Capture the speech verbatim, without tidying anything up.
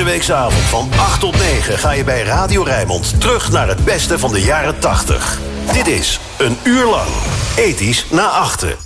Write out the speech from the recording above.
weeksavond van acht tot negen ga je bij Radio Rijnmond terug naar het beste van de jaren tachtig. Dit is Een Uur Lang. Ethisch na achten.